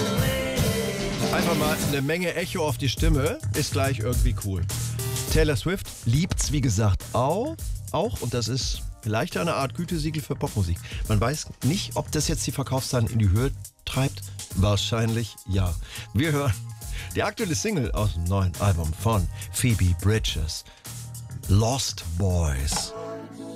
Einfach mal eine Menge Echo auf die Stimme, ist gleich irgendwie cool. Taylor Swift liebt's, wie gesagt, auch. Und das ist vielleicht eine Art Gütesiegel für Popmusik. Man weiß nicht, ob das jetzt die Verkaufszahlen in die Höhe treibt. Wahrscheinlich ja. Wir hören die aktuelle Single aus dem neuen Album von Phoebe Bridgers. Lost Boys.